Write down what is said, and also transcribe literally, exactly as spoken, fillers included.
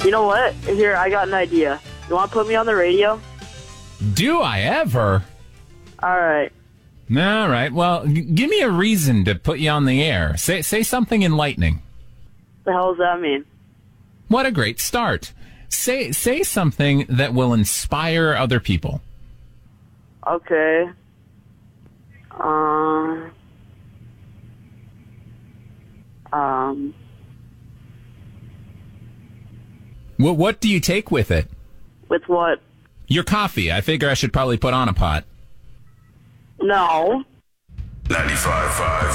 You know what? Here, I got an idea. You want to put me on the radio? Do I ever? All right. All right. Well, g- give me a reason to put you on the air. Say say something enlightening. The hell does that mean? What a great start. Say say something that will inspire other people. Okay. Um. Um. What what do you take with it? With what? Your coffee. I figure I should probably put on a pot. No. ninety-five point five